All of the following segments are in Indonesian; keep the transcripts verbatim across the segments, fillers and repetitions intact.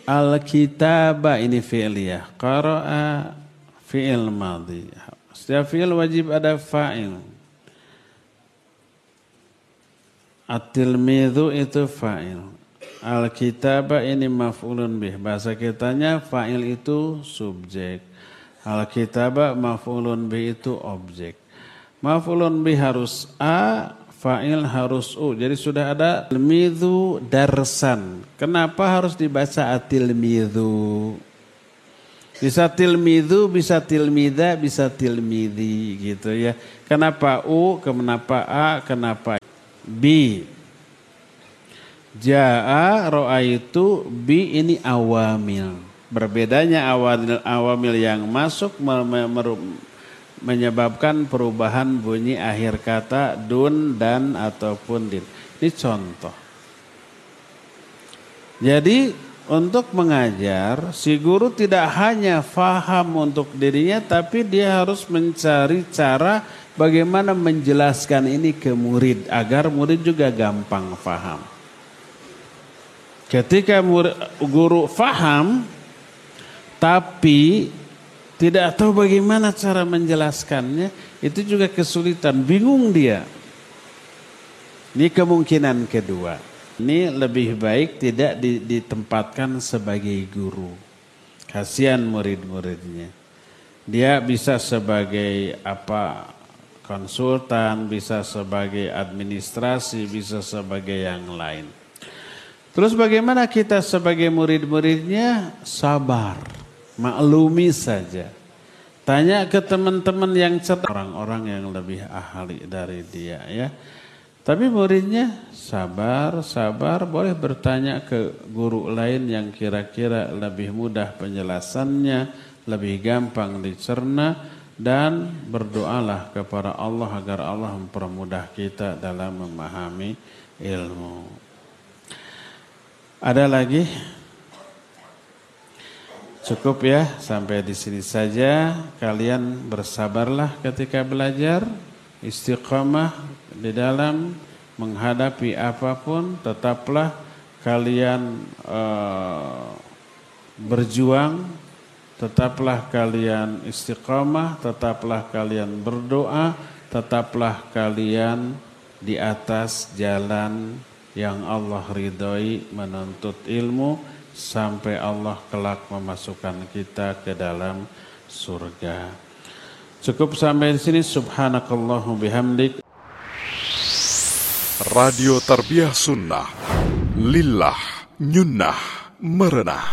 Al-kitaba ini fi'liyah. Qara'a fi'il madhi. Setiap fi'il wajib ada fa'il. At-tilmidhu itu fa'il. Al-kitaba ini maf'ulun bih. Bahasa kitanya fa'il itu subjek. Al-kitaba maf'ulun bih itu objek. Maf'ulun bih harus A, fa'il harus U. Jadi sudah ada tilmidhu darsan. Kenapa harus dibaca at-tilmidhu? Bisa tilmidhu, bisa tilmidha, bisa tilmidhi gitu ya. Kenapa U, kenapa A, kenapa B? Ja'a, ro'aitu, B ini awamil. Berbedanya awamil, awamil yang masuk menyebabkan perubahan bunyi akhir kata dun, dan, ataupun din. Ini contoh. Jadi untuk mengajar, si guru tidak hanya faham untuk dirinya, tapi dia harus mencari cara bagaimana menjelaskan ini ke murid, agar murid juga gampang faham. Ketika murid, guru faham, tapi tidak tahu bagaimana cara menjelaskannya, itu juga kesulitan, bingung dia. Ini kemungkinan kedua. Ini lebih baik tidak ditempatkan sebagai guru. Kasihan murid-muridnya. Dia bisa sebagai apa konsultan, bisa sebagai administrasi, bisa sebagai yang lain. Terus bagaimana kita sebagai murid-muridnya? Sabar, maklumi saja. Tanya ke teman-teman yang cerdas, orang-orang yang lebih ahli dari dia ya. Tapi muridnya sabar, sabar, boleh bertanya ke guru lain yang kira-kira lebih mudah penjelasannya, lebih gampang dicerna, dan berdoalah kepada Allah agar Allah mempermudah kita dalam memahami ilmu. Ada lagi? Cukup ya, sampai di sini saja. Kalian bersabarlah ketika belajar, istiqamah di dalam menghadapi apapun, tetaplah kalian uh, berjuang, tetaplah kalian istiqamah, tetaplah kalian berdoa, tetaplah kalian di atas jalan yang Allah ridhoi, menuntut ilmu sampai Allah kelak memasukkan kita ke dalam surga. Cukup sampai di sini. Subhanakallahu bihamdik. Radio Tarbiyah Sunnah, lillah, nyunnah, merenah.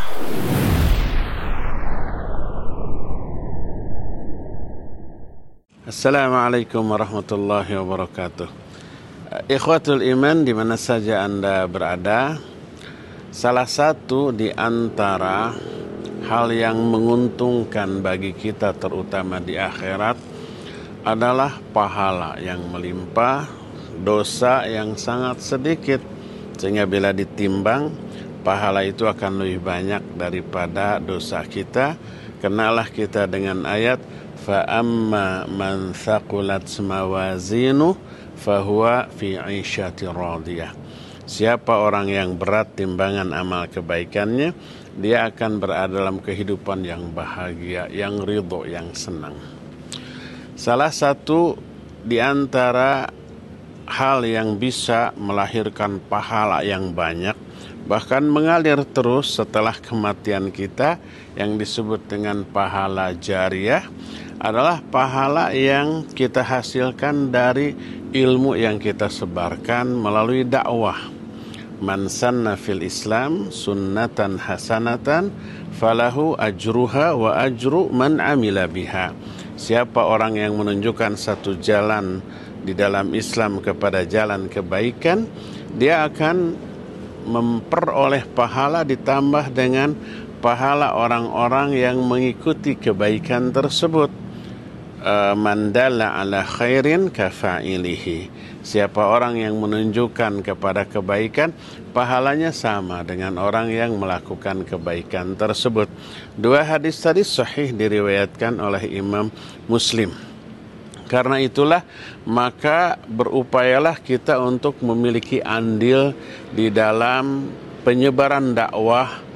Assalamualaikum warahmatullahi wabarakatuh. Ikhwatul iman, di mana saja Anda berada, salah satu di antara hal yang menguntungkan bagi kita terutama di akhirat adalah pahala yang melimpah, dosa yang sangat sedikit, sehingga bila ditimbang pahala itu akan lebih banyak daripada dosa kita. Kenalah kita dengan ayat fa amma man thaqulat mawazinu fahuwa fi 'ishatir radiyah. Siapa orang yang berat timbangan amal kebaikannya, dia akan berada dalam kehidupan yang bahagia, yang ridho, yang senang. Salah satu di antara hal yang bisa melahirkan pahala yang banyak, bahkan mengalir terus setelah kematian kita, yang disebut dengan pahala jariyah, adalah pahala yang kita hasilkan dari ilmu yang kita sebarkan melalui dakwah. Man sanna fil Islam sunnatan hasanatan falahu ajruha wa ajru man amila biha. Siapa orang yang menunjukkan satu jalan di dalam Islam kepada jalan kebaikan, dia akan memperoleh pahala ditambah dengan pahala orang-orang yang mengikuti kebaikan tersebut. Man dalla ala khairin kafa'ilihi. Siapa orang yang menunjukkan kepada kebaikan, pahalanya sama dengan orang yang melakukan kebaikan tersebut. Dua hadis tadi sahih diriwayatkan oleh Imam Muslim. Karena itulah maka berupayalah kita untuk memiliki andil di dalam penyebaran dakwah